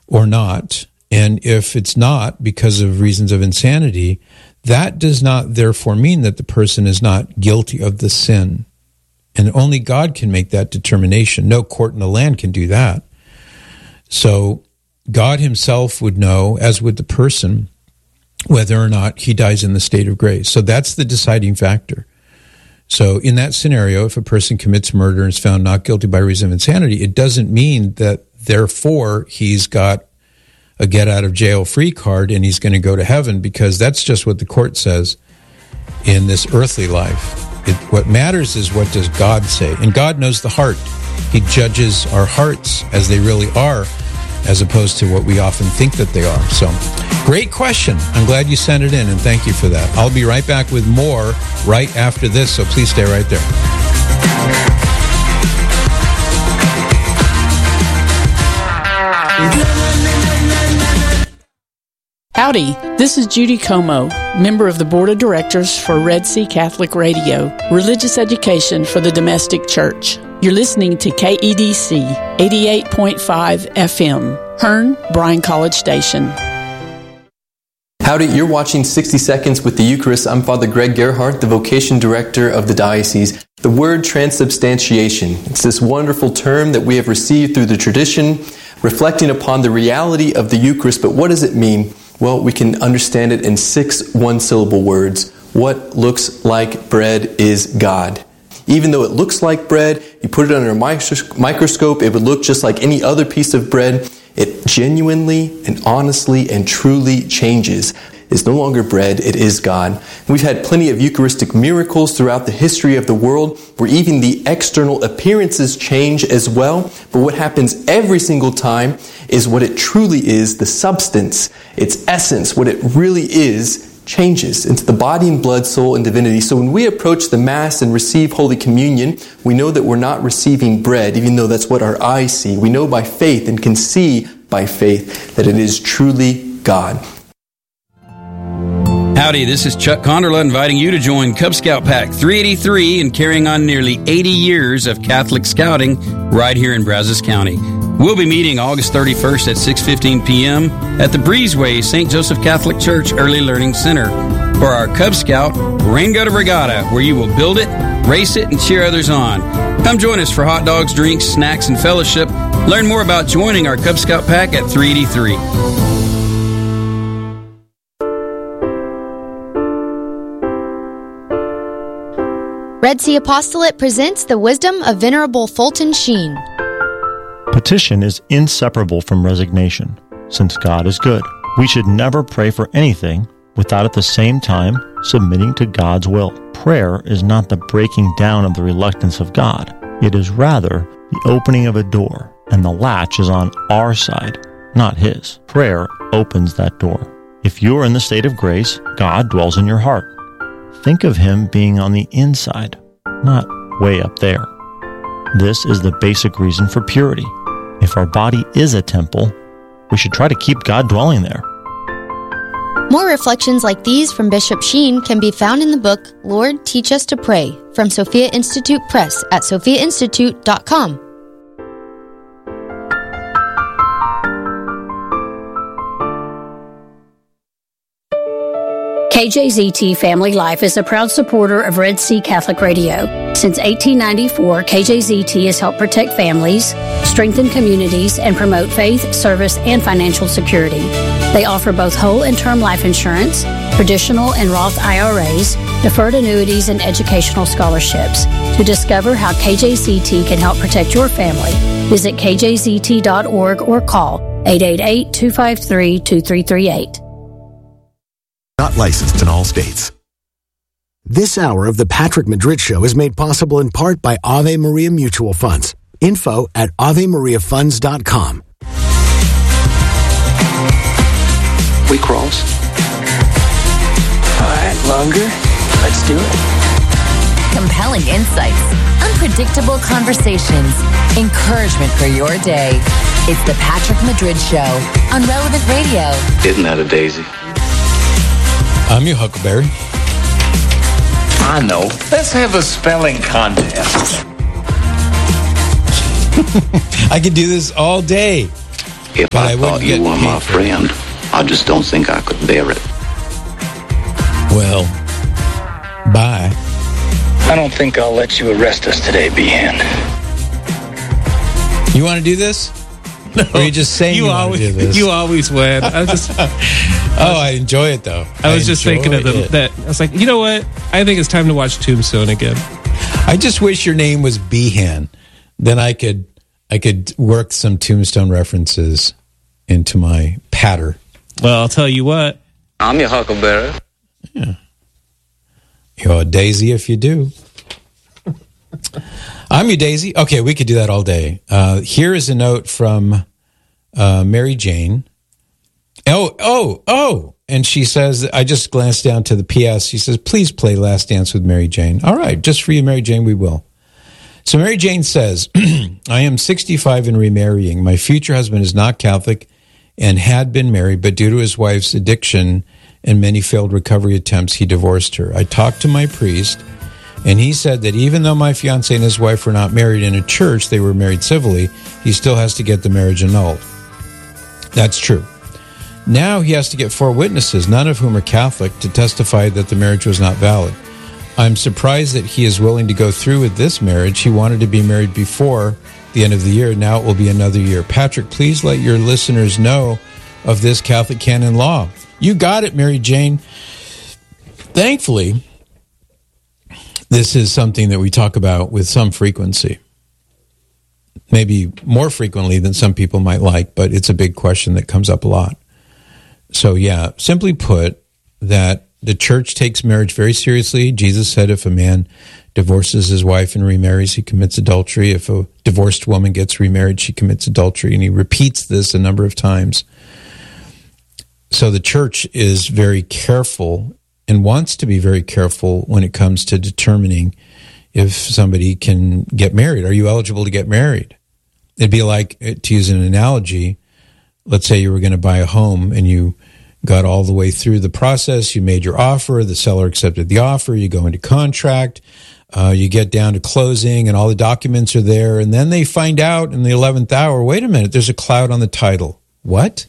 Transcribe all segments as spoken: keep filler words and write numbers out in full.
or not. And if it's not because of reasons of insanity, that does not therefore mean that the person is not guilty of the sin. And only God can make that determination. No court in the land can do that. So God himself would know, as would the person, whether or not he dies in the state of grace. So that's the deciding factor. So in that scenario, if a person commits murder and is found not guilty by reason of insanity, it doesn't mean that therefore he's got a get-out-of-jail-free card and he's going to go to heaven, because that's just what the court says in this earthly life. It, what matters is, what does God say? And God knows the heart. He judges our hearts as they really are, as opposed to what we often think that they are. So, great question. I'm glad you sent it in, and thank you for that. I'll be right back with more right after this, so please stay right there. Howdy, this is Judy Como, member of the Board of Directors for Red Sea Catholic Radio, religious education for the domestic church. You're listening to K E D C eighty-eight point five F M, Hearn, Bryan College Station. Howdy, you're watching sixty Seconds with the Eucharist. I'm Father Greg Gerhardt, the Vocation Director of the Diocese. The word transubstantiation, it's this wonderful term that we have received through the tradition, reflecting upon the reality of the Eucharist. But what does it mean? Well, we can understand it in six one-syllable words. What looks like bread is God. Even though it looks like bread, you put it under a microscope, it would look just like any other piece of bread. It genuinely and honestly and truly changes. It's no longer bread, it is God. We've had plenty of Eucharistic miracles throughout the history of the world, where even the external appearances change as well. But what happens every single time is what it truly is, the substance, its essence, what it really is, changes into the body and blood, soul, and divinity. So when we approach the Mass and receive Holy Communion, we know that we're not receiving bread, even though that's what our eyes see. We know by faith and can see by faith that it is truly God. Howdy, this is Chuck Conderla inviting you to join Cub Scout Pack three eighty-three and carrying on nearly eighty years of Catholic scouting right here in Brazos County. We'll be meeting August thirty-first at six fifteen p.m. at the Breezeway Saint Joseph Catholic Church Early Learning Center for our Cub Scout Rain Gutter Regatta, where you will build it, race it, and cheer others on. Come join us for hot dogs, drinks, snacks, and fellowship. Learn more about joining our Cub Scout Pack at three eighty-three. Red Sea Apostolate presents the wisdom of Venerable Fulton Sheen. Petition is inseparable from resignation, since God is good. We should never pray for anything without at the same time submitting to God's will. Prayer is not the breaking down of the reluctance of God. It is rather the opening of a door, and the latch is on our side, not His. Prayer opens that door. If you are in the state of grace, God dwells in your heart. Think of Him being on the inside, not way up there. This is the basic reason for purity. If our body is a temple, we should try to keep God dwelling there. More reflections like these from Bishop Sheen can be found in the book, Lord, Teach Us to Pray, from Sophia Institute Press at sophia institute dot com. K J Z T Family Life is a proud supporter of Red Sea Catholic Radio. Since eighteen ninety-four, K J Z T has helped protect families, strengthen communities, and promote faith, service, and financial security. They offer both whole and term life insurance, traditional and Roth I R As, deferred annuities, and educational scholarships. To discover how K J Z T can help protect your family, visit k j z t dot org or call eight eight eight, two five three, two three three eight. Not licensed in all states. This hour of the Patrick Madrid Show is made possible in part by Ave Maria Mutual Funds. Info at ave maria funds dot com. We cross. All right, longer. Let's do it. Compelling insights, unpredictable conversations, encouragement for your day. It's the Patrick Madrid Show on Relevant Radio. Isn't that a daisy? I'm your Huckleberry. I know. Let's have a spelling contest. I could do this all day. If I, I thought you were my friend, I just don't think I could bear it. Well, bye. I don't think I'll let you arrest us today, Behan. You want to do this? No, or are you just saying you, you always, want to do this? You always win. I was just. Oh, I enjoy it though. I was I just thinking of the, that. I was like, you know what? I think it's time to watch Tombstone again. I just wish your name was Behan. Then I could, I could work some Tombstone references into my patter. Well, I'll tell you what. I'm your huckleberry. Yeah. You're a daisy if you do. I'm your daisy. Okay, we could do that all day. Uh, here is a note from uh, Mary Jane. Oh, oh, oh. And she says, I just glanced down to the P S. She says, please play Last Dance with Mary Jane. All right, just for you, Mary Jane, we will. So Mary Jane says, I am sixty-five and remarrying. My future husband is not Catholic and had been married, but due to his wife's addiction and many failed recovery attempts, he divorced her. I talked to my priest, and he said that even though my fiancé and his wife were not married in a church, they were married civilly, he still has to get the marriage annulled. That's true. Now he has to get four witnesses, none of whom are Catholic, to testify that the marriage was not valid. I'm surprised that he is willing to go through with this marriage. He wanted to be married before the end of the year. Now it will be another year. Patrick, please let your listeners know of this Catholic canon law. You got it, Mary Jane. Thankfully, this is something that we talk about with some frequency. Maybe more frequently than some people might like, but it's a big question that comes up a lot. So yeah, simply put, that the church takes marriage very seriously. Jesus said if a man divorces his wife and remarries, he commits adultery. If a divorced woman gets remarried, she commits adultery. And he repeats this a number of times. So the church is very careful and wants to be very careful when it comes to determining if somebody can get married. Are you eligible to get married? It'd be like, to use an analogy, let's say you were going to buy a home and you got all the way through the process. You made your offer. The seller accepted the offer. You go into contract. Uh, you get down to closing and all the documents are there. And then they find out in the eleventh hour, wait a minute, there's a cloud on the title. What?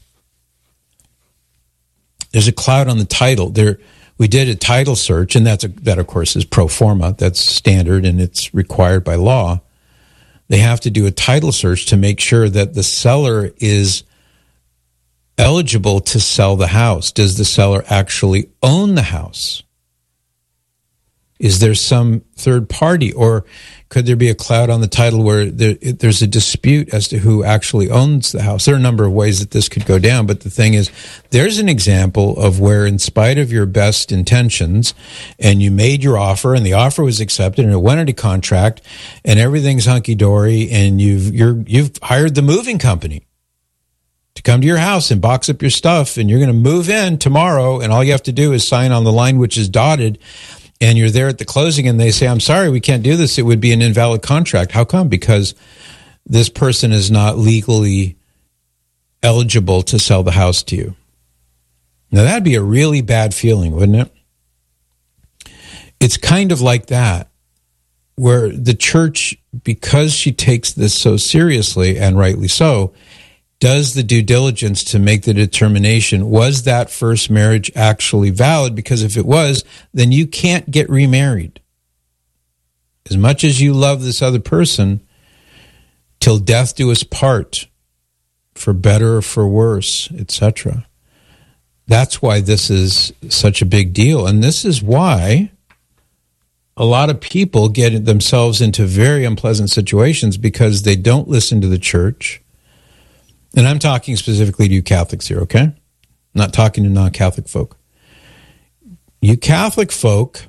There's a cloud on the title. There, we did a title search, and that's a, that, of course, is pro forma. That's standard, and it's required by law. They have to do a title search to make sure that the seller is eligible to sell the house. Does the seller actually own the house? Is there some third party, or could there be a cloud on the title where there, there's a dispute as to who actually owns the house? There are a number of ways that this could go down, but the thing is, there's an example of where, in spite of your best intentions, and you made your offer, and the offer was accepted, and it went into contract, and everything's hunky-dory, and you've you're you've hired the moving company to come to your house and box up your stuff, and you're going to move in tomorrow, and all you have to do is sign on the line which is dotted, and you're there at the closing, and they say, I'm sorry, we can't do this. It would be an invalid contract. How come? Because this person is not legally eligible to sell the house to you. Now, that'd be a really bad feeling, wouldn't it? It's kind of like that, where the church, because she takes this so seriously, and rightly so, does the due diligence to make the determination, was that first marriage actually valid? Because if it was, then you can't get remarried. As much as you love this other person, till death do us part, for better or for worse, et cetera. That's why this is such a big deal. And this is why a lot of people get themselves into very unpleasant situations, because they don't listen to the church. And I'm talking specifically to you Catholics here, okay? I'm not talking to non-Catholic folk. You Catholic folk,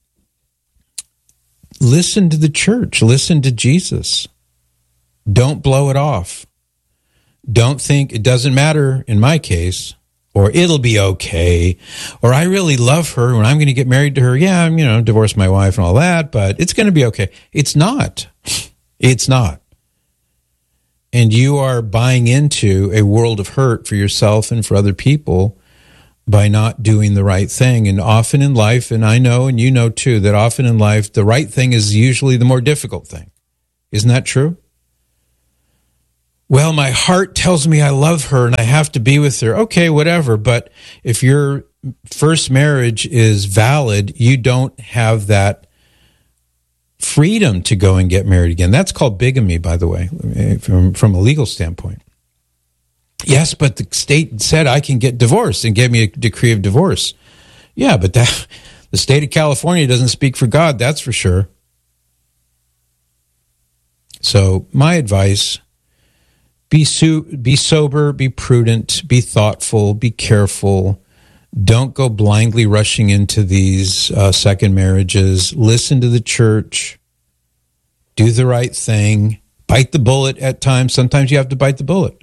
listen to the church. Listen to Jesus. Don't blow it off. Don't think it doesn't matter in my case, or it'll be okay, or I really love her and I'm going to get married to her. Yeah, I'm, you know, divorce my wife and all that, but it's going to be okay. It's not. It's not. And you are buying into a world of hurt for yourself and for other people by not doing the right thing. And often in life, and I know, and you know too, that often in life, the right thing is usually the more difficult thing. Isn't that true? well, my heart tells me I love her and I have to be with her. Okay, whatever. But if your first marriage is valid, you don't have that freedom to go and get married again. That's called bigamy, by the way, from, from a legal standpoint. Yes, but the state said I can get divorced and gave me a decree of divorce. Yeah, but that, the state of California doesn't speak for God, that's for sure. So my advice, be, so, be sober, be prudent, be thoughtful, be careful. Don't go blindly rushing into these uh, second marriages. Listen to the church. Do the right thing. Bite the bullet at times. Sometimes you have to bite the bullet.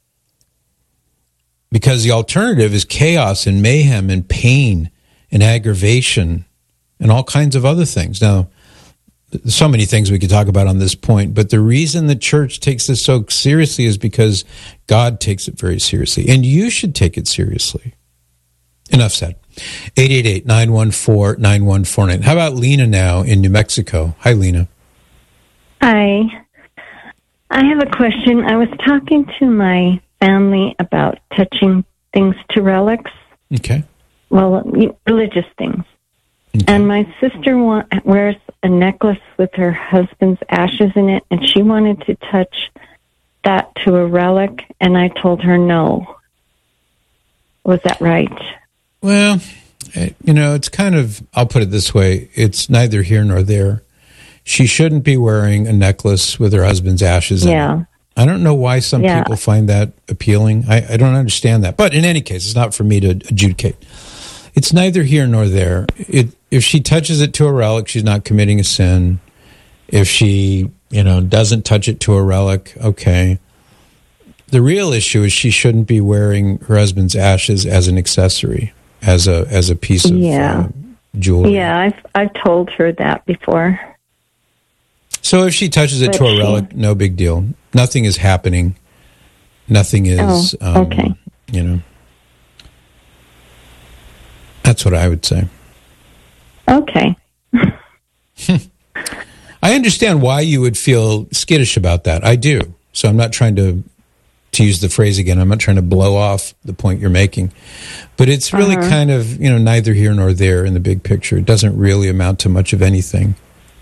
Because the alternative is chaos and mayhem and pain and aggravation and all kinds of other things. Now, so many things we could talk about on this point, but the reason the church takes this so seriously is because God takes it very seriously, and you should take it seriously. Enough said. eight eight eight, nine one four, nine one four nine. How about Lena now in New Mexico? Hi, Lena. Hi. I have a question. I was talking to my family about touching things to relics. Okay. Well, religious things. Okay. And my sister wa- wears a necklace with her husband's ashes in it, and she wanted to touch that to a relic, and I told her no. Was that right? Well, you know, it's kind of, I'll put it this way, it's neither here nor there. She shouldn't be wearing a necklace with her husband's ashes in yeah. it. I don't know why some yeah. people find that appealing. I, I don't understand that. But in any case, it's not for me to adjudicate. It's neither here nor there. It, if she touches it to a relic, she's not committing a sin. If she, you know, doesn't touch it to a relic, okay. The real issue is she shouldn't be wearing her husband's ashes as an accessory, as a as a piece of yeah. uh, jewelry. Yeah, I've I've told her that before. So if she touches it but to a she, relic, no big deal. Nothing is happening. Nothing is, oh, um, okay. you know. That's what I would say. Okay. I understand why you would feel skittish about that. I do. So I'm not trying to, to use the phrase again, I'm not trying to blow off the point you're making. But it's really uh-huh. kind of, you know, neither here nor there in the big picture. It doesn't really amount to much of anything.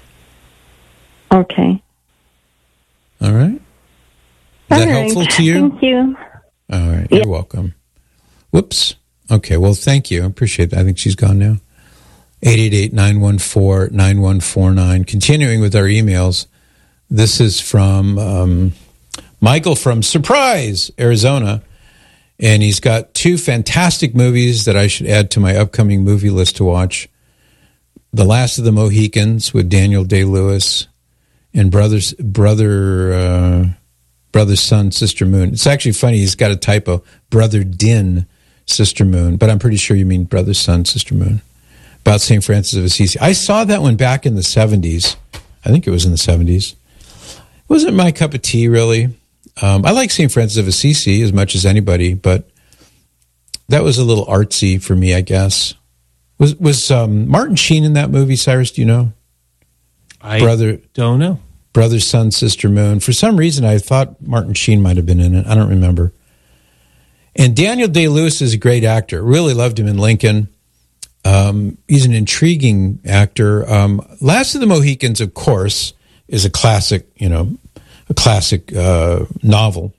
Okay. All right. Is All that right. helpful to you? Thank you. All right. Yeah. You're welcome. Whoops. Okay. Well, thank you. I appreciate that. I think she's gone now. eight eight eight, nine one four, nine one four nine. Continuing with our emails. This is from um, Michael from Surprise, Arizona. And he's got two fantastic movies that I should add to my upcoming movie list to watch. The Last of the Mohicans with Daniel Day-Lewis and Brothers, Brother, uh, Brother, Sun, Sister Moon. It's actually funny. He's got a typo. Brother Din, Sister Moon. But I'm pretty sure you mean Brother, Sun, Sister Moon. About Saint Francis of Assisi. I saw that one back in the seventies. I think it was in the seventies. It wasn't my cup of tea, really. Um, I like Saint Francis of Assisi as much as anybody, but that was a little artsy for me, I guess. Was was um, Martin Sheen in that movie, Cyrus? Do you know? I Brother, don't know. Brother, Sun, Sister Moon. For some reason, I thought Martin Sheen might have been in it. I don't remember. And Daniel Day-Lewis is a great actor. Really loved him in Lincoln. Um, he's an intriguing actor. Um, Last of the Mohicans, of course, is a classic, you know, a classic uh, novel.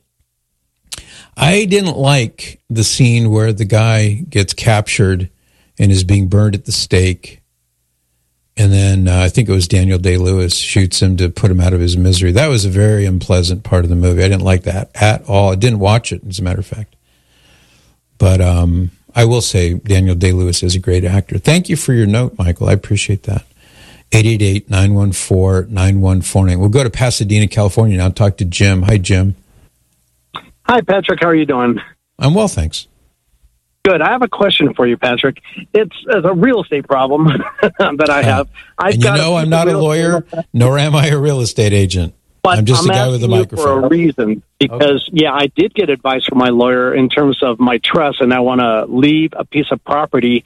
I didn't like the scene where the guy gets captured and is being burned at the stake. And then uh, I think it was Daniel Day-Lewis shoots him to put him out of his misery. That was a very unpleasant part of the movie. I didn't like that at all. I didn't watch it, as a matter of fact. But um, I will say Daniel Day-Lewis is a great actor. Thank you for your note, Michael. I appreciate that. eight eight eight, nine one four, nine one four nine. We'll go to Pasadena, California now and talk to Jim. Hi, Jim. Hi, Patrick. How are you doing? I'm well, thanks. Good. I have a question for you, Patrick. It's, it's a real estate problem that I have. I've and you got know I'm not a lawyer, nor am I a real estate agent. But I'm just I'm a guy with a asking you microphone. for a reason, because, okay. yeah, I did get advice from my lawyer in terms of my trust, and I want to leave a piece of property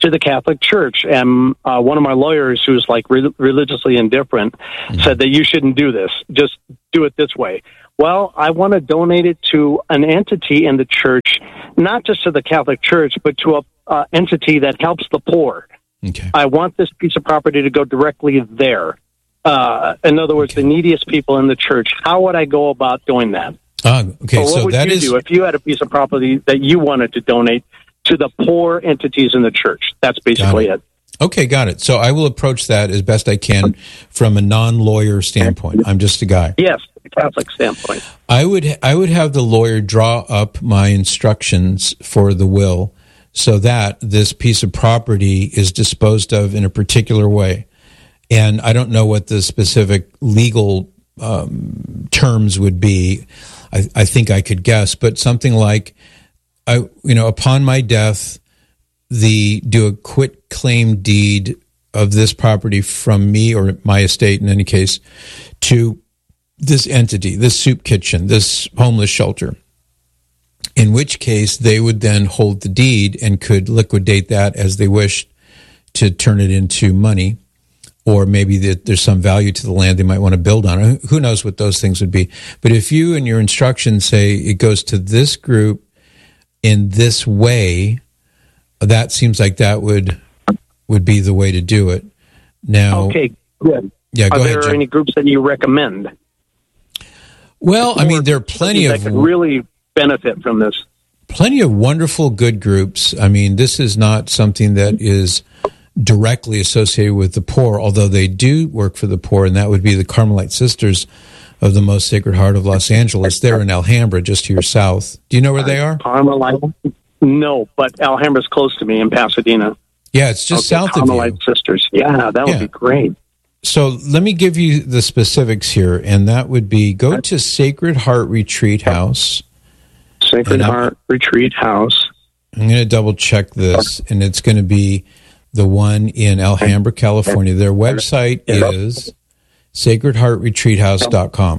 to the Catholic Church. And uh, one of my lawyers, who's like re- religiously indifferent, mm-hmm. said that you shouldn't do this. Just do it this way. Well, I want to donate it to an entity in the church, not just to the Catholic Church, but to a uh, entity that helps the poor. Okay. I want this piece of property to go directly there. Uh, in other words, okay. the neediest people in the church. How would I go about doing that? Ah, okay, so, what so would that you is do if you had a piece of property that you wanted to donate to the poor entities in the church? That's basically it. it. Okay, got it. So I will approach that as best I can from a non-lawyer standpoint. I'm just a guy. Yes, Catholic standpoint. I would I would have the lawyer draw up my instructions for the will so that this piece of property is disposed of in a particular way. And I don't know what the specific legal um, terms would be. I, I think I could guess, but something like, I, you know, upon my death, the do a quit claim deed of this property from me or my estate, in any case, to this entity, this soup kitchen, this homeless shelter. In which case, they would then hold the deed and could liquidate that as they wished to turn it into money. Or maybe there's some value to the land they might want to build on. Who knows what those things would be. But if you in your instructions say it goes to this group in this way, that seems like that would would be the way to do it. Now, okay, good. Yeah, go are ahead, there Jim. any groups that you recommend? Well, I mean, there are plenty that of could really benefit from this. Plenty of wonderful, good groups. I mean, this is not something that is directly associated with the poor, although they do work for the poor, and that would be the Carmelite Sisters of the Most Sacred Heart of Los Angeles. They're in Alhambra, just to your south. Do you know where they are? Carmelite? No, but Alhambra's close to me in Pasadena. Yeah, it's just okay, south Carmelite of you. Sisters. Yeah, that would yeah. be great. So let me give you the specifics here, and that would be go to Sacred Heart Retreat House. Sacred Heart Retreat House. I'm going to double check this, and it's going to be the one in Alhambra, California. Their website is sacred heart retreat house dot com.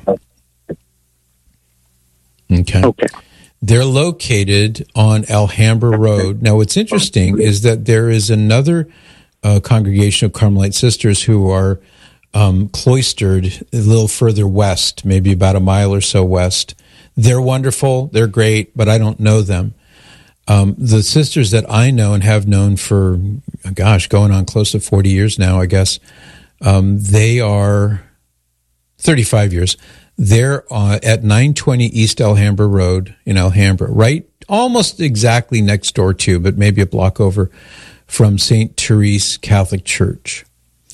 Okay. Okay. They're located on Alhambra Road. Now, what's interesting is that there is another uh, congregation of Carmelite Sisters who are um, cloistered a little further west, maybe about a mile or so west. They're wonderful. They're great, but I don't know them. Um, the sisters that I know and have known for, gosh, going on close to forty years now, I guess, um, they are thirty-five years. They're uh, at nine twenty East Alhambra Road in Alhambra, right almost exactly next door to, but maybe a block over from Saint Therese Catholic Church.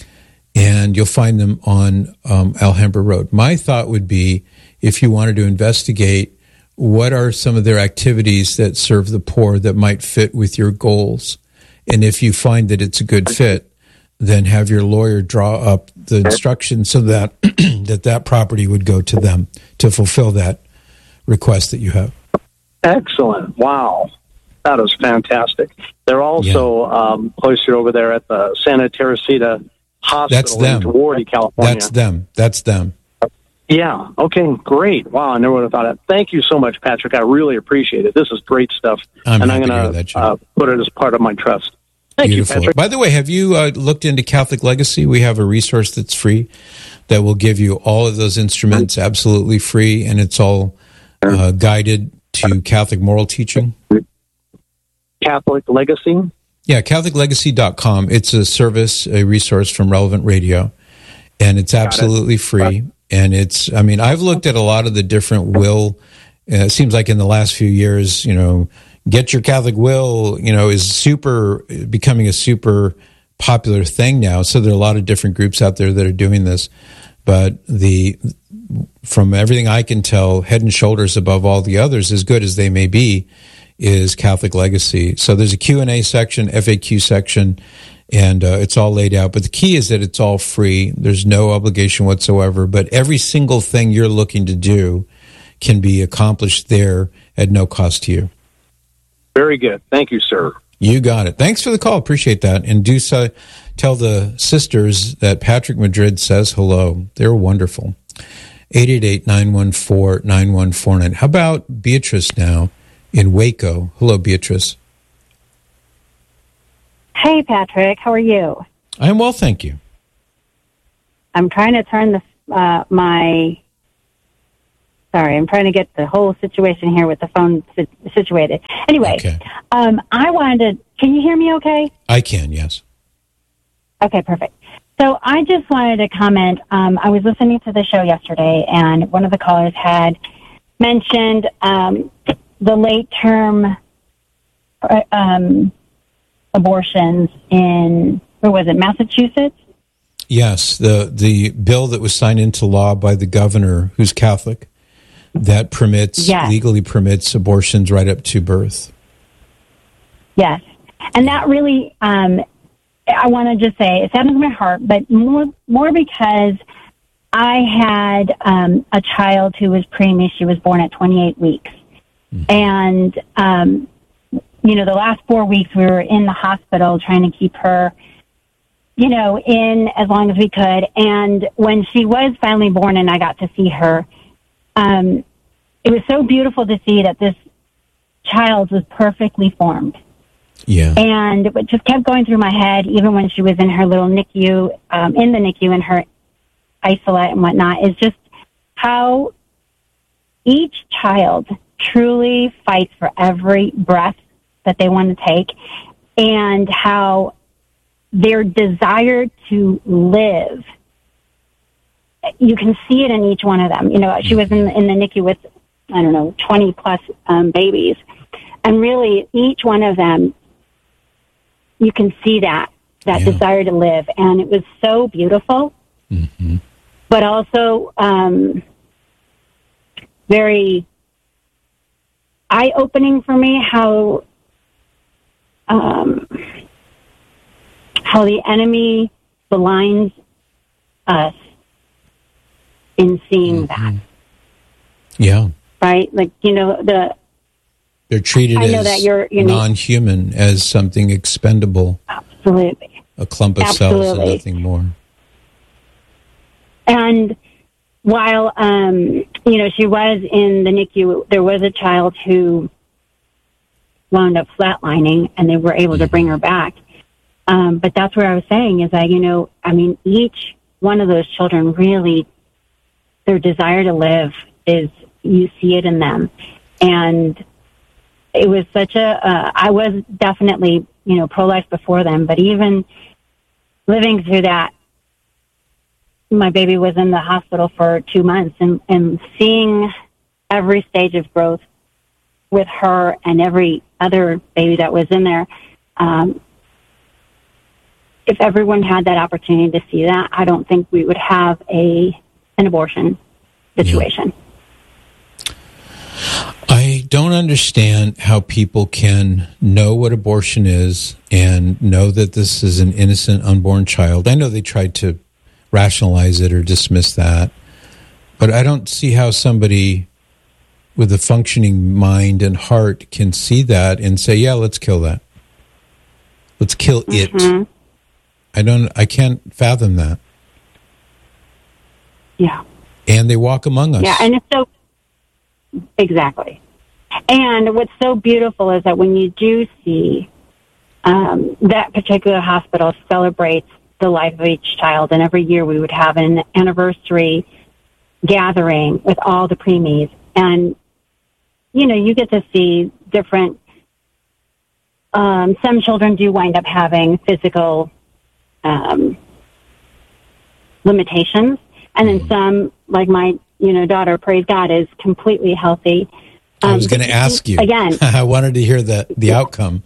And you'll find them on um, Alhambra Road. My thought would be, if you wanted to investigate what are some of their activities that serve the poor that might fit with your goals? And if you find that it's a good fit, then have your lawyer draw up the instructions so that that, that property would go to them to fulfill that request that you have. Excellent. Wow. That is fantastic. They're also yeah. um, posted over there at the Santa Teresita Hospital That's them. in Hawaii, California. That's them. That's them. Yeah. Okay. Great. Wow. I never would have thought of that. Thank you so much, Patrick. I really appreciate it. This is great stuff. I'm and I'm happy to going hear to that, uh, put it as part of my trust. Thank Beautiful. you, Patrick. By the way, have you uh, looked into Catholic Legacy? We have a resource that's free that will give you all of those instruments absolutely free, and it's all uh, guided to Catholic moral teaching. Catholic Legacy? Yeah, Catholic Legacy dot com. It's a service, a resource from Relevant Radio, and it's absolutely it. free. And it's, I mean, I've looked at a lot of the different will. Uh, it seems like in the last few years, you know, Get Your Catholic Will, you know, is super, becoming a super popular thing now. So there are a lot of different groups out there that are doing this. But the, from everything I can tell, head and shoulders above all the others, as good as they may be, is Catholic Legacy. So there's a Q and A section, F A Q section, and uh, it's all laid out. But the key is that it's all free. There's no obligation whatsoever. But every single thing you're looking to do can be accomplished there at no cost to you. Very good. Thank you, sir. You got it. Thanks for the call. Appreciate that. And do so, tell the sisters that Patrick Madrid says hello. They're wonderful. eight eight eight, nine one four, nine one four nine. How about Beatrice now in Waco? Hello, Beatrice. Hey, Patrick. How are you? I am well, thank you. I'm trying to turn the uh, my... Sorry, I'm trying to get the whole situation here with the phone situated. Anyway, okay. um, I wanted to... Can you hear me okay? I can, yes. Okay, perfect. So I just wanted to comment. Um, I was listening to the show yesterday, and one of the callers had mentioned um, the late-term uh, um, abortions in, where was it, Massachusetts? Yes, the, the bill that was signed into law by the governor, who's Catholic, that permits, yes. legally permits abortions right up to birth. Yes. And that really, um, I want to just say, it saddens my heart, but more, more because I had um, a child who was preemie. She was born at twenty-eight weeks. Mm-hmm. And, um, you know, the last four weeks we were in the hospital trying to keep her, you know, in as long as we could. And when she was finally born and I got to see her, um, it was so beautiful to see that this child was perfectly formed. Yeah. And it just kept going through my head, even when she was in her little N I C U, um, in the N I C U, in her isolate and whatnot, is just how each child truly fights for every breath that they want to take, and how their desire to live, you can see it in each one of them. You know, she was in, in the N I C U with, I don't know, twenty plus um, babies. And really, each one of them, you can see that, that yeah. desire to live. And it was so beautiful, mm-hmm. but also um, very eye-opening for me how um, how the enemy blinds us in seeing mm-hmm. that. Yeah. Right? Like, you know, the... They're treated I know as that you're, you know, non-human, as something expendable. Absolutely. A clump of Absolutely. cells and nothing more. And while, um, you know, she was in the N I C U, there was a child who wound up flatlining, and they were able mm-hmm. to bring her back. Um, but that's where I was saying is that, you know, I mean, each one of those children really, their desire to live is, you see it in them. And it was such a, uh, I was definitely, you know, pro-life before them, but even living through that, my baby was in the hospital for two months and, and seeing every stage of growth with her and every other baby that was in there. Um, if everyone had that opportunity to see that, I don't think we would have a an abortion situation. Yeah. I don't understand how people can know what abortion is and know that this is an innocent unborn child. I know they tried to rationalize it or dismiss that, but I don't see how somebody with a functioning mind and heart can see that and say, yeah, let's kill that. Let's kill it. Mm-hmm. I don't, I can't fathom that. Yeah. And they walk among us. Yeah, and it's so, exactly. And what's so beautiful is that when you do see um, that particular hospital celebrates the life of each child, and every year we would have an anniversary gathering with all the preemies, and, you know, you get to see different, um, some children do wind up having physical um, limitations, and then some, like my, you know, daughter, praise God, is completely healthy. Um, I was going to ask you. Again. I wanted to hear the, the outcome.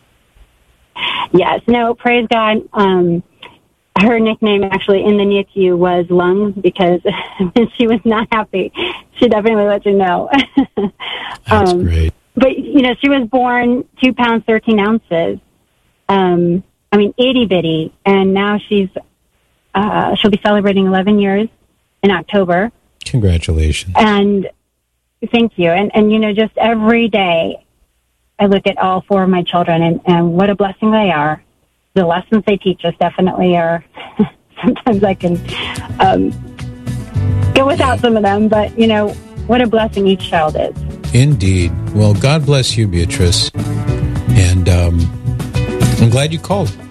Yes. No, praise God. Um, her nickname actually in the N I C U was Lungs, because when she was not happy, she definitely let you know. That's um, great. But, you know, she was born two pounds, thirteen ounces. Um, I mean, itty bitty. And now she's, uh, she'll be celebrating eleven years in October. Congratulations. And thank you. And, and, you know, just every day I look at all four of my children, and, and what a blessing they are. The lessons they teach us definitely are, sometimes I can um, go without some of them, but, you know, what a blessing each child is. Indeed. Well, God bless you, Beatrice. And um, I'm glad you called.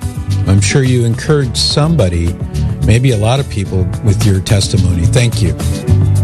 I'm sure you encouraged somebody, maybe a lot of people, with your testimony. Thank you.